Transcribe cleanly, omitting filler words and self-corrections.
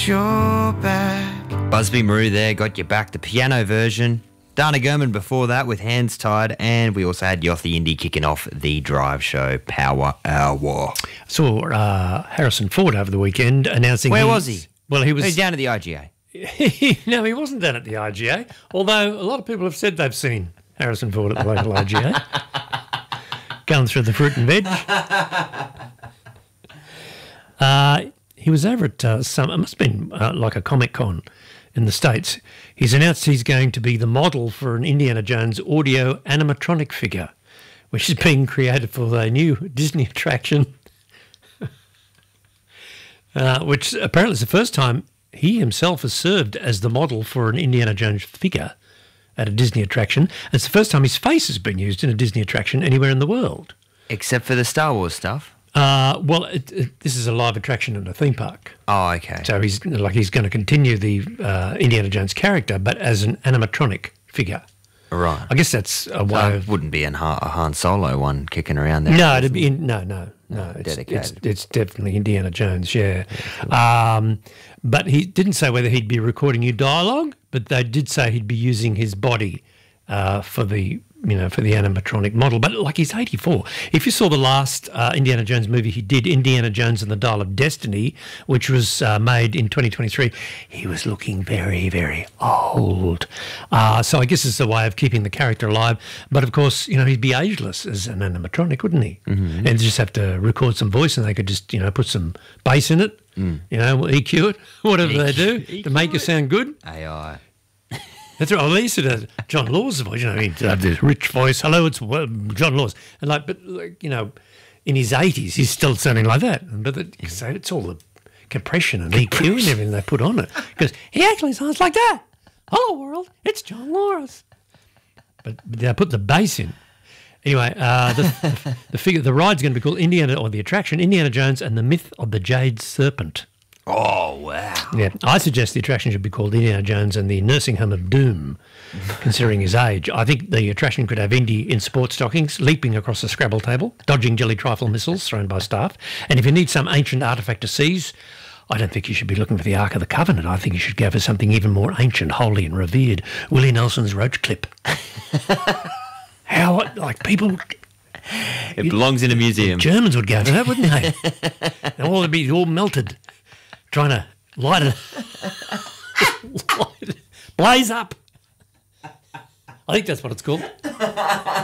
got your back. Busby Maru there, got you back. The piano version. Dana Gurman before that with Hands Tied, and we also had Yothy Indy kicking off the drive show Power Hour. Saw Harrison Ford over the weekend announcing... Where was he? Well, he was down at the IGA. No, he wasn't down at the IGA, although a lot of people have said they've seen Harrison Ford at the local IGA. Going through the fruit and veg. He was over at it must have been like a Comic-Con in the States. He's announced he's going to be the model for an Indiana Jones audio animatronic figure, which is being created for the new Disney attraction, which apparently is the first time he himself has served as the model for an Indiana Jones figure at a Disney attraction. And it's the first time his face has been used in a Disney attraction anywhere in the world. Except for the Star Wars stuff? Well, this is a live attraction in a theme park. Oh, okay. So he's going to continue the Indiana Jones character, but as an animatronic figure. Right. I guess that's a way of... Wouldn't be a Han Solo one kicking around there. No, it'd be no. Dedicated. It's definitely Indiana Jones, yeah. But he didn't say whether he'd be recording new dialogue, but they did say he'd be using his body for the animatronic model. But like, he's 84. If you saw the last Indiana Jones movie he did, Indiana Jones and the Dial of Destiny, which was made in 2023, he was looking very, very old. So I guess it's a way of keeping the character alive. But of course, he'd be ageless as an animatronic, wouldn't he? Mm-hmm. And just have to record some voice, and they could just, put some bass in it, EQ it, whatever they do to make it sound good. AI. That's right. Well, they used to do John Law's voice. He'd have this rich voice. Hello, it's John Law's. And in his 80s, he's still sounding like that. But it's all the compression and EQ and everything they put on it. Because he actually sounds like that. Hello, world. It's John Law's. But they put the bass in. Anyway, the ride's going to be called the attraction, Indiana Jones and the Myth of the Jade Serpent. Oh, wow. Yeah, I suggest the attraction should be called Indiana Jones and the Nursing Home of Doom, considering his age. I think the attraction could have Indy in sports stockings, leaping across a Scrabble table, dodging jelly trifle missiles thrown by staff. And if you need some ancient artefact to seize, I don't think you should be looking for the Ark of the Covenant. I think you should go for something even more ancient, holy and revered. Willie Nelson's roach clip. People... It belongs in a museum. Germans would go for that, wouldn't they? They'd be all melted. Trying to light it, blaze up. I think that's what it's called.